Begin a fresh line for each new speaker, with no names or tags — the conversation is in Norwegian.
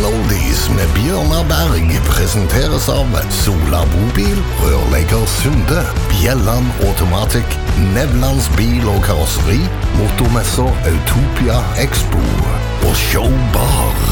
Weekend Oldies med Bjørnar Berg presenteres av Sola Bobil, Rørlegger Sunde, Bjelland Automatic, Nevlands bil og karosseri, motormesser Autopia Expo og Showbar.